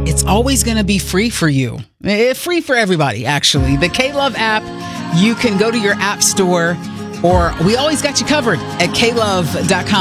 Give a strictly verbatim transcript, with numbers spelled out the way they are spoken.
it's always going to be free for you. Eh, free for everybody, actually. The K-Love app, you can go to your app store, or we always got you covered at K love dot com.